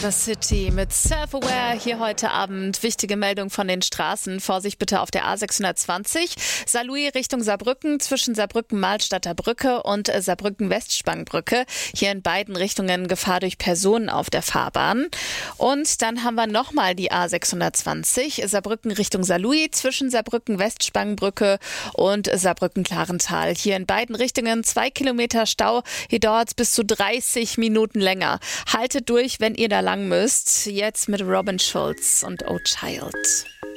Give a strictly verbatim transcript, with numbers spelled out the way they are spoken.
The City mit Self-Aware hier heute Abend. Wichtige Meldung von den Straßen. Vorsicht bitte auf der A sechshundertzwanzig. Saarlouis Richtung Saarbrücken zwischen Saarbrücken-Malstadter Brücke und Saarbrücken-Westspangbrücke. Hier in beiden Richtungen Gefahr durch Personen auf der Fahrbahn. Und dann haben wir nochmal die A sechshundertzwanzig. Saarbrücken Richtung Saarlouis zwischen Saarbrücken-Westspangbrücke und Saarbrücken-Klarental. Hier in beiden Richtungen zwei Kilometer Stau. Hier dauert es bis zu dreißig Minuten länger. Haltet durch, wenn ihr da lang müsst. Jetzt mit Robin Schulz und Oh Child.